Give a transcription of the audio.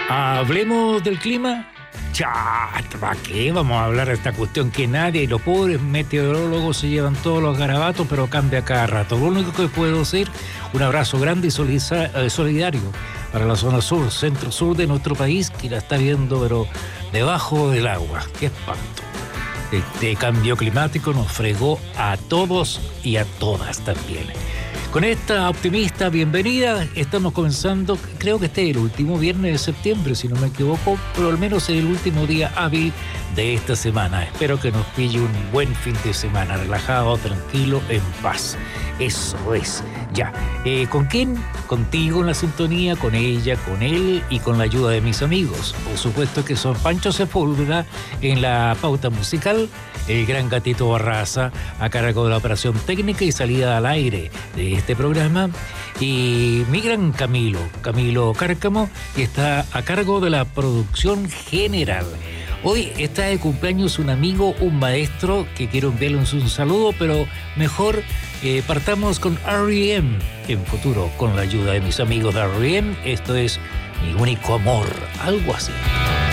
Hablemos del clima. Ya, ¿para qué vamos a hablar de esta cuestión que nadie, los pobres meteorólogos se llevan todos los garabatos, pero cambia cada rato? Lo único que puedo decir, un abrazo grande y solidario para la zona sur, centro-sur de nuestro país, que la está viendo, pero debajo del agua. ¡Qué espanto! Este cambio climático nos fregó a todos y a todas también. Con esta optimista bienvenida estamos comenzando, creo que este es el último viernes de septiembre, si no me equivoco, pero al menos es el último día hábil de esta semana. Espero que nos pille un buen fin de semana, relajado, tranquilo, en paz. Eso es. Ya. ¿Con quién? Contigo en la sintonía, con ella, con él y con la ayuda de mis amigos. Por supuesto que son Pancho Sepúlveda en la pauta musical, el gran Gatito Barraza a cargo de la operación técnica y salida al aire de este programa, y mi gran Camilo Cárcamo, que está a cargo de la producción general. Hoy está de cumpleaños un amigo, un maestro, que quiero enviarle un saludo, pero mejor partamos con R.E.M. en futuro, con la ayuda de mis amigos de R.E.M. Esto es Mi Único Amor, algo así.